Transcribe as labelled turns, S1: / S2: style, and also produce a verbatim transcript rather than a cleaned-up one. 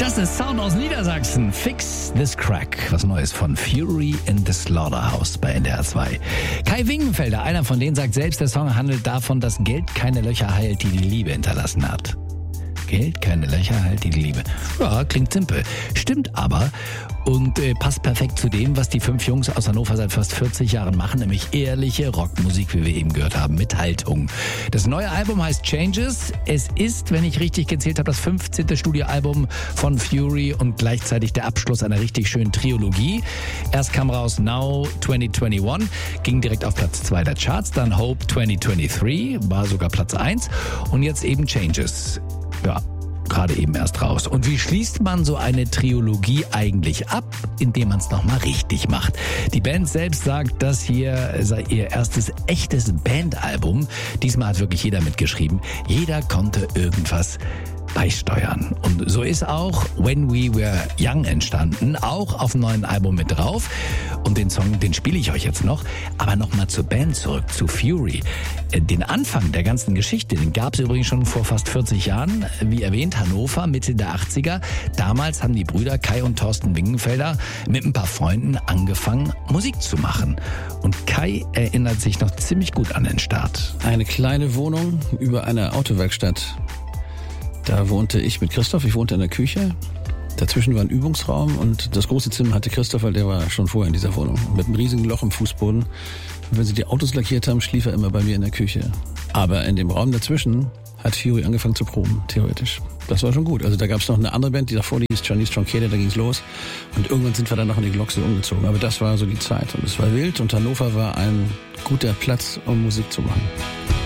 S1: Das ist Sound aus Niedersachsen. Fix This Crack. Was Neues von Fury in the Slaughterhouse bei N D R zwei. Kai Wingenfelder, einer von denen, sagt selbst, der Song handelt davon, dass Geld keine Löcher heilt, die die Liebe hinterlassen hat. Geld, keine Löcher, halt die Liebe. Ja, klingt simpel. Stimmt aber und äh, passt perfekt zu dem, was die fünf Jungs aus Hannover seit fast vierzig Jahren machen, nämlich ehrliche Rockmusik, wie wir eben gehört haben, mit Haltung. Das neue Album heißt Changes. Es ist, wenn ich richtig gezählt habe, das fünfzehnte Studioalbum von Fury und gleichzeitig der Abschluss einer richtig schönen Trilogie. Erst kam raus Now zwanzig einundzwanzig, ging direkt auf Platz zwei der Charts, dann Hope zwanzig dreiundzwanzig, war sogar Platz eins und jetzt eben Changes. Ja, gerade eben erst raus. Und wie schließt man so eine Trilogie eigentlich ab, indem man es nochmal richtig macht? Die Band selbst sagt, das hier sei ihr erstes echtes Bandalbum. Diesmal hat wirklich jeder mitgeschrieben. Jeder konnte irgendwas beisteuern. Und so ist auch When We Were Young entstanden, auch auf dem neuen Album mit drauf. Und den Song, den spiele ich euch jetzt noch. Aber nochmal zur Band zurück, zu Fury. Den Anfang der ganzen Geschichte, den gab es übrigens schon vor fast vierzig Jahren. Wie erwähnt, Hannover, Mitte der achtziger. Damals haben die Brüder Kai und Thorsten Wingenfelder mit ein paar Freunden angefangen, Musik zu machen. Und Kai erinnert sich noch ziemlich gut an den Start.
S2: Eine kleine Wohnung über einer Autowerkstatt. Da wohnte ich mit Christoph, ich wohnte in der Küche. Dazwischen war ein Übungsraum und das große Zimmer hatte Christoph, weil der war schon vorher in dieser Wohnung. Mit einem riesigen Loch im Fußboden. Und wenn sie die Autos lackiert haben, schlief er immer bei mir in der Küche. Aber in dem Raum dazwischen hat Fury angefangen zu proben, theoretisch. Das war schon gut. Also da gab es noch eine andere Band, die davor, die hieß Chinese Truncated, da ging's los. Und irgendwann sind wir dann noch in die Glocksee umgezogen. Aber das war so die Zeit. Und es war wild und Hannover war ein guter Platz, um Musik zu machen.